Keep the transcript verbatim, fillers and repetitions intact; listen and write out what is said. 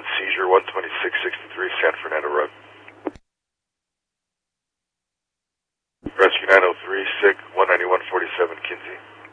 seizure, one twenty-six sixty-three San Fernando Road. Rescue nine oh three, sick, one ninety-one forty-seven Kinsey.